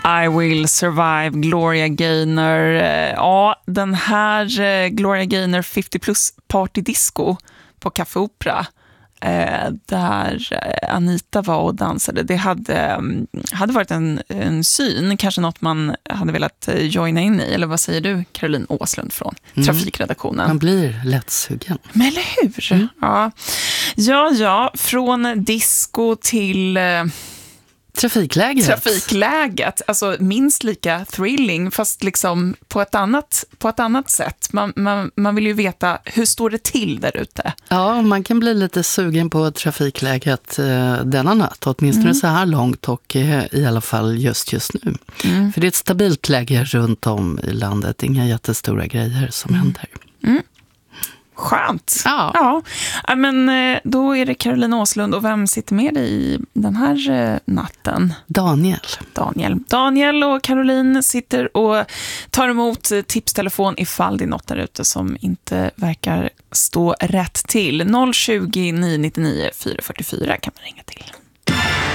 I Will Survive, Gloria Gaynor. Ja, den här Gloria Gaynor 50 plus partydisco på Café Opera, där Anita var och dansade. Det hade varit en syn, kanske något man hade velat joina in i. Eller vad säger du, Caroline Åslund från Trafikredaktionen? Man blir lätt sugen. Men eller hur? Ja, från disco till... Trafikläget, alltså minst lika thrilling, fast liksom på ett annat sätt. Man vill ju veta, hur står det till där ute? Ja, man kan bli lite sugen på trafikläget denna natt, åtminstone så här långt och i alla fall just nu. För det är ett stabilt läge runt om i landet, inga jättestora grejer som händer. Skönt. Ja. Men då är det Caroline Åslund, och vem sitter med dig i den här natten? Daniel och Caroline sitter och tar emot tipstelefon ifall det är något där ute som inte verkar stå rätt till. 020 999 444 kan man ringa till.